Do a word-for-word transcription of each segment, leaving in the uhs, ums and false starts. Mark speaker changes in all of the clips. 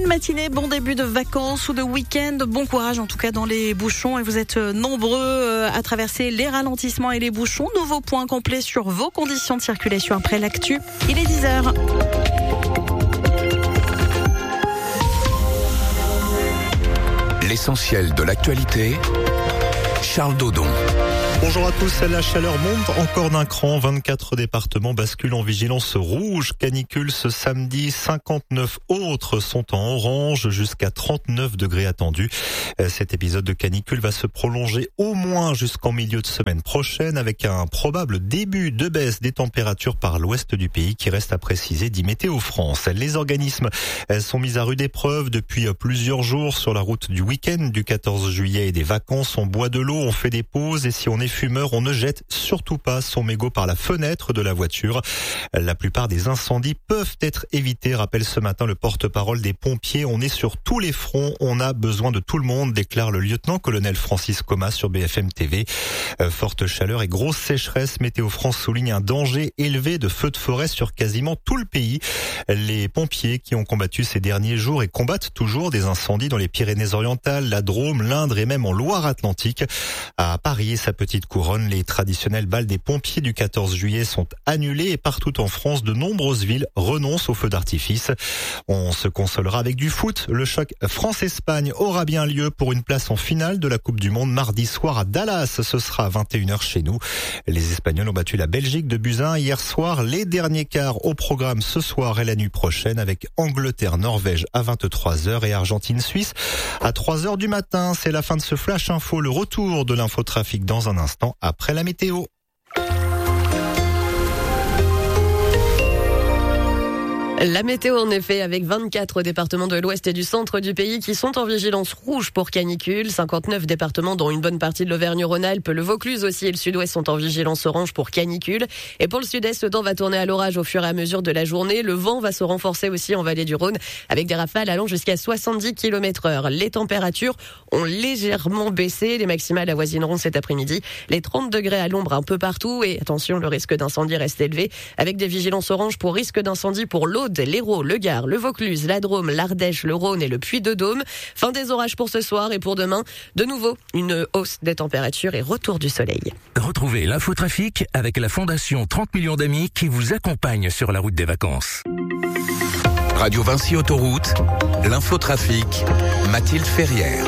Speaker 1: matinée, bon début de vacances ou de week-end, bon courage en tout cas dans les bouchons et vous êtes nombreux à traverser les ralentissements et les bouchons. Nouveau point complet sur vos conditions de circulation après l'actu. Il est dix heures.
Speaker 2: L'essentiel de l'actualité, Charles Dodon.
Speaker 3: Bonjour à tous, la chaleur monte encore d'un cran, vingt-quatre départements basculent en vigilance rouge, canicule ce samedi, cinquante-neuf autres sont en orange, jusqu'à trente-neuf degrés attendus. Cet épisode de canicule va se prolonger au moins jusqu'en milieu de semaine prochaine avec un probable début de baisse des températures par l'ouest du pays qui reste à préciser, dit Météo France. Les organismes sont mis à rude épreuve depuis plusieurs jours sur la route du week-end du quatorze juillet et des vacances. On boit de l'eau, on fait des pauses et si on est fumeur, on ne jette surtout pas son mégot par la fenêtre de la voiture. La plupart des incendies peuvent être évités, rappelle ce matin le porte-parole des pompiers. On est sur tous les fronts, on a besoin de tout le monde, déclare le lieutenant-colonel Francis Comas sur B F M T V. Euh, forte chaleur et grosse sécheresse, Météo France souligne un danger élevé de feux de forêt sur quasiment tout le pays. Les pompiers qui ont combattu ces derniers jours et combattent toujours des incendies dans les Pyrénées-Orientales, la Drôme, l'Indre et même en Loire-Atlantique. À Paris et sa petite couronne, les traditionnels bals des pompiers du quatorze juillet sont annulés et partout en France, de nombreuses villes renoncent aux feux d'artifice. On se consolera avec du foot. Le choc France-Espagne aura bien lieu pour une place en finale de la Coupe du Monde mardi soir à Dallas. Ce sera à vingt et une heures chez nous. Les Espagnols ont battu la Belgique de buts à un hier soir. Les derniers quarts au programme ce soir et la nuit prochaine avec Angleterre-Norvège à vingt-trois heures et Argentine-Suisse à trois heures du matin. C'est la fin de ce Flash Info. Le retour de l'infotrafic dans un instant après la météo.
Speaker 4: La météo, en effet, avec vingt-quatre départements de l'ouest et du centre du pays qui sont en vigilance rouge pour canicule. cinquante-neuf départements, dont une bonne partie de l'Auvergne-Rhône-Alpes, le Vaucluse aussi et le sud-ouest sont en vigilance orange pour canicule. Et pour le sud-est, le temps va tourner à l'orage au fur et à mesure de la journée. Le vent va se renforcer aussi en vallée du Rhône avec des rafales allant jusqu'à soixante-dix kilomètres heure. Les températures ont légèrement baissé. Les maximales avoisineront cet après-midi les trente degrés à l'ombre un peu partout. Et attention, le risque d'incendie reste élevé avec des vigilances orange pour risque d'incendie pour l'Aude, l'Hérault, le Gard, le Vaucluse, la Drôme, l'Ardèche, le Rhône et le Puy-de-Dôme. Fin des orages pour ce soir et pour demain. De nouveau, une hausse des températures et retour du soleil.
Speaker 2: Retrouvez l'infotrafic avec la Fondation trente millions d'amis qui vous accompagne sur la route des vacances. Radio Vinci Autoroute, l'infotrafic, Mathilde Ferrière.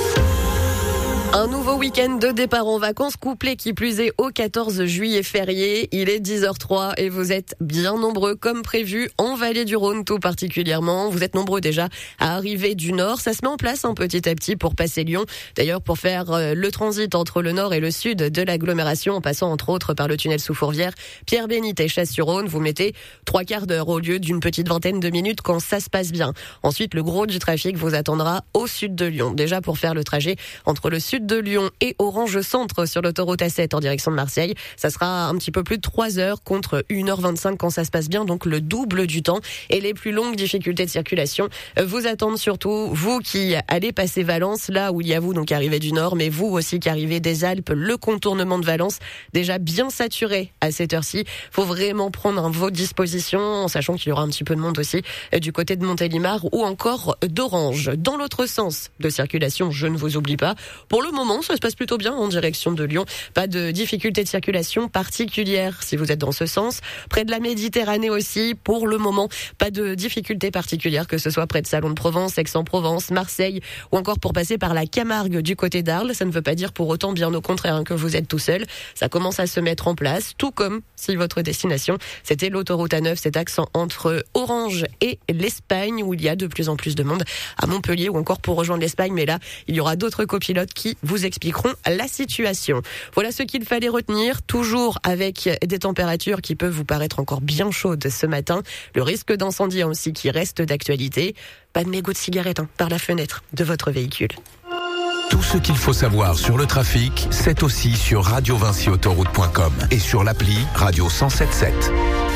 Speaker 4: Un nouveau week-end de départ en vacances, couplé qui plus est au quatorze juillet férié. Il est dix heures trois et vous êtes bien nombreux comme prévu en vallée du Rhône tout particulièrement. Vous êtes nombreux déjà à arriver du nord. Ça se met en place un petit à petit pour passer Lyon. D'ailleurs, pour faire le transit entre le nord et le sud de l'agglomération, en passant entre autres par le tunnel sous Fourvière, Pierre-Bénite et Chasse-sur-Rhône, vous mettez trois quarts d'heure au lieu d'une petite vingtaine de minutes quand ça se passe bien. Ensuite, le gros du trafic vous attendra au sud de Lyon. Déjà pour faire le trajet entre le sud de Lyon et Orange Centre sur l'autoroute A sept en direction de Marseille. Ça sera un petit peu plus de trois heures contre une heure vingt-cinq quand ça se passe bien, donc le double du temps. Et les plus longues difficultés de circulation vous attendent surtout, vous qui allez passer Valence, là où il y a vous donc qui arrivez du nord, mais vous aussi qui arrivez des Alpes, le contournement de Valence, déjà bien saturé à cette heure-ci. Faut vraiment prendre vos dispositions, en sachant qu'il y aura un petit peu de monde aussi du côté de Montélimar ou encore d'Orange. Dans l'autre sens de circulation, je ne vous oublie pas, pour le moment, ça se passe plutôt bien en direction de Lyon. Pas de difficultés de circulation particulières si vous êtes dans ce sens. Près de la Méditerranée aussi, pour le moment, pas de difficultés particulières, que ce soit près de Salon de Provence, Aix-en-Provence, Marseille, ou encore pour passer par la Camargue du côté d'Arles. Ça ne veut pas dire pour autant, bien au contraire, hein, que vous êtes tout seul. Ça commence à se mettre en place, tout comme si votre destination, c'était l'autoroute A neuf, cet accent entre Orange et l'Espagne, où il y a de plus en plus de monde à Montpellier, ou encore pour rejoindre l'Espagne. Mais là, il y aura d'autres copilotes qui vous expliqueront la situation. Voilà ce qu'il fallait retenir, toujours avec des températures qui peuvent vous paraître encore bien chaudes ce matin. Le risque d'incendie aussi qui reste d'actualité. Pas de mégots de cigarette hein, par la fenêtre de votre véhicule.
Speaker 2: Tout ce qu'il faut savoir sur le trafic, c'est aussi sur radio vinci autoroute point com et sur l'appli Radio cent sept sept.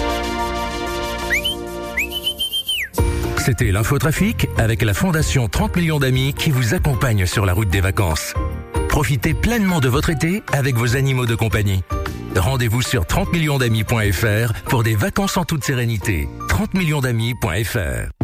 Speaker 2: C'était l'infotrafic avec la Fondation trente millions d'amis qui vous accompagne sur la route des vacances. Profitez pleinement de votre été avec vos animaux de compagnie. Rendez-vous sur trente millions d'amis point f r pour des vacances en toute sérénité. trente millions d'amis point f r